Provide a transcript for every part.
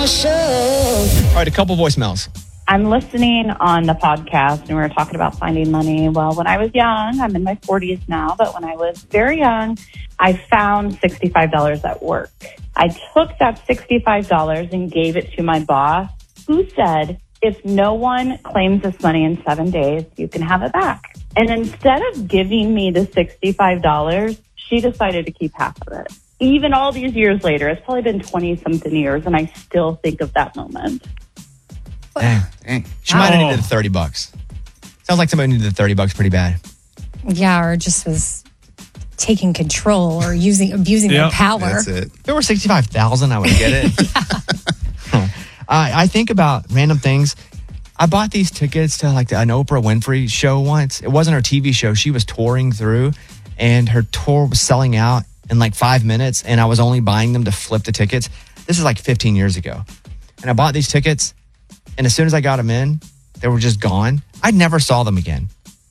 All right, a couple voicemails. I'm listening on the podcast, and we were talking about finding money. Well, when I was young, I'm in my 40s now, but when I was very young, I found $65 at work. I took that $65 and gave it to my boss, who said, if no one claims this money in 7 days, you can have it back. And instead of giving me the $65, she decided to keep half of it. Even all these years later, it's probably been 20-something years, and I still think of that moment. Dang. She might have needed the $30. Sounds like somebody needed the $30 pretty bad. Yeah, or just was taking control or abusing their power. That's it. If it were $65,000, I would get it. I think about random things. I bought these tickets to like an Oprah Winfrey show once. It wasn't her TV show. She was touring through, and her tour was selling out in like 5 minutes, and I was only buying them to flip the tickets. This is like 15 years ago. And I bought these tickets, and as soon as I got them in, they were just gone. I never saw them again.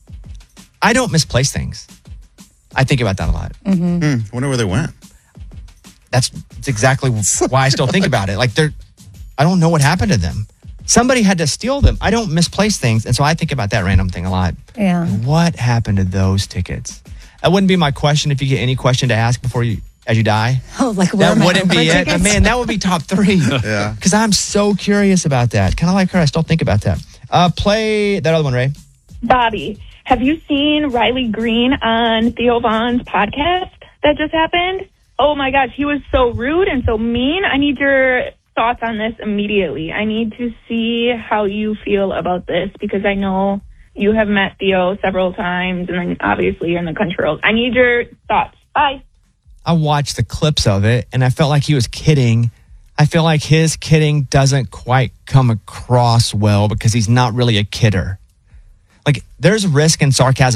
I don't misplace things. I think about that a lot. Wonder where they went. That's exactly why I still think about it. Like I don't know what happened to them. Somebody had to steal them. I don't misplace things, and so I think about that random thing a lot. Yeah. What happened to those tickets? That wouldn't be my question if you get any question to ask as you die. Oh, like where that my wouldn't be Oprah it. tickets? Man, that would be top 3. Yeah. Because I'm so curious about that. Kind of like her, I still think about that. Play that other one, Ray. Bobby, have you seen Riley Green on Theo Vaughn's podcast that just happened? Oh my gosh, he was so rude and so mean. I need your thoughts on this immediately. I need to see how you feel about this because I know you have met Theo several times and then obviously you're in the country world. I need your thoughts. Bye. I watched the clips of it and I felt like he was kidding. I feel like his kidding doesn't quite come across well because he's not really a kidder. Like there's risk and sarcasm